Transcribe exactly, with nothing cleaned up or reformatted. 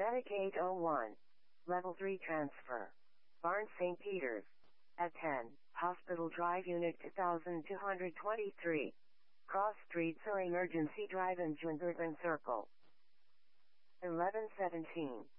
Medic eight oh one. Level three transfer. Barnes Saint Peters. At ten, Hospital Drive Unit two thousand two hundred twenty-three. Cross Streets or Emergency Drive in Jungervan Circle. eleven seventeen.